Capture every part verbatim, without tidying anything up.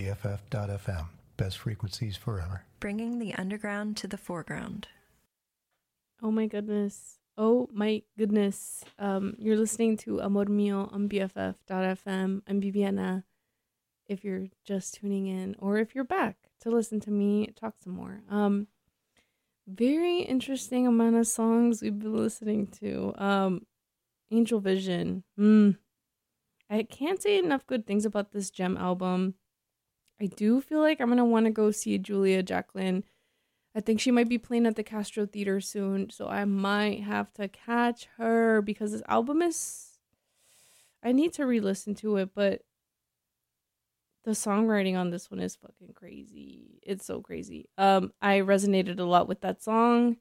B F F dot F M. Best frequencies forever. Bringing the underground to the foreground. Oh my goodness. Oh my goodness. Um, you're listening to Amor Mio on B F F dot F M. I'm Viviana. If you're just tuning in, or if you're back to listen to me talk some more. Um, very interesting amount of songs we've been listening to. Um, Angel Vision. Mm. I can't say enough good things about this Gem album. I do feel like I'm going to want to go see Julia Jacqueline. I think she might be playing at the Castro Theater soon, so I might have to catch her because this album is... I need to re-listen to it, but the songwriting on this one is fucking crazy. It's so crazy. Um, I resonated a lot with that song.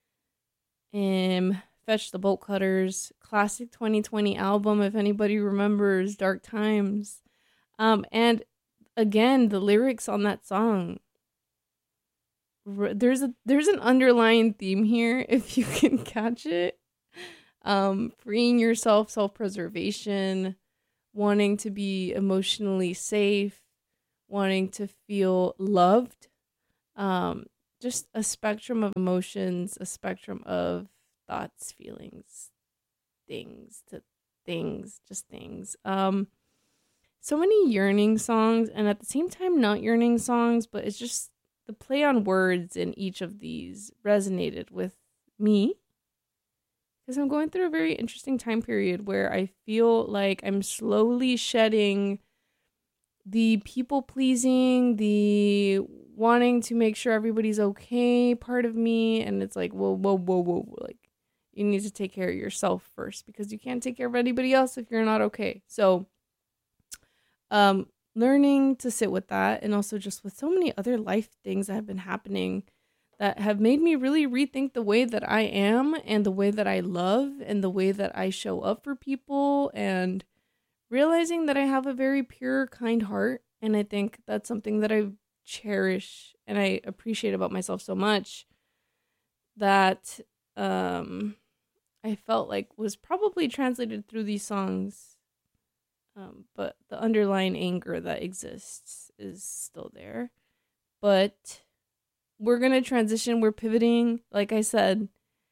Um, Fetch the Bolt Cutters, classic twenty twenty album, if anybody remembers Dark Times. Um, and again, the lyrics on that song, there's a there's an underlying theme here if you can catch it. Um, freeing yourself, self-preservation, wanting to be emotionally safe, wanting to feel loved, um, just a spectrum of emotions, a spectrum of thoughts, feelings, things to things, just things. Um, so many yearning songs, and at the same time not yearning songs, but it's just the play on words in each of these resonated with me. Because I'm going through a very interesting time period where I feel like I'm slowly shedding the people-pleasing, the wanting to make sure everybody's okay part of me. And it's like, whoa, whoa, whoa, whoa. Like, you need to take care of yourself first because you can't take care of anybody else if you're not okay. So, um, learning to sit with that, and also just with so many other life things that have been happening that have made me really rethink the way that I am and the way that I love and the way that I show up for people, and realizing that I have a very pure, kind heart. And I think that's something that I cherish and I appreciate about myself so much, that um, I felt like was probably translated through these songs. Um, but the underlying anger that exists is still there. But we're going to transition. We're pivoting. Like I said,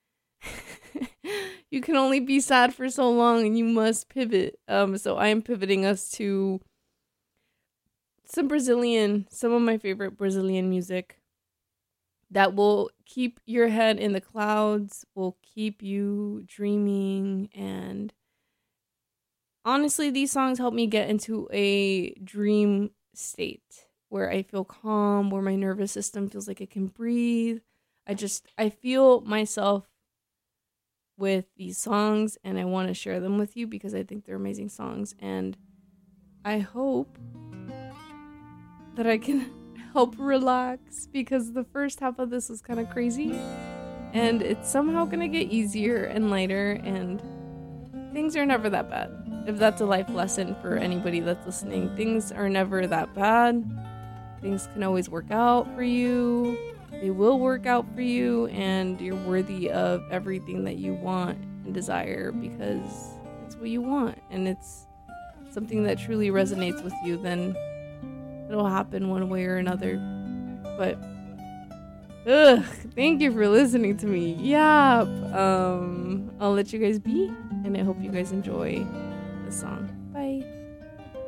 you can only be sad for so long and you must pivot. Um, so I am pivoting us to some Brazilian, some of my favorite Brazilian music that will keep your head in the clouds, will keep you dreaming. And honestly, these songs help me get into a dream state where I feel calm, where my nervous system feels like it can breathe. I just, I feel myself with these songs, and I want to share them with you because I think they're amazing songs. And I hope that I can help relax, because the first half of this was kind of crazy, and it's somehow going to get easier and lighter, and things are never that bad. If that's a life lesson for anybody that's listening, things are never that bad. Things can always work out for you. They will work out for you, and you're worthy of everything that you want and desire, because it's what you want, and it's something that truly resonates with you. Then it'll happen one way or another. But ugh, thank you for listening to me. Yeah, um, I'll let you guys be, and I hope you guys enjoy the song.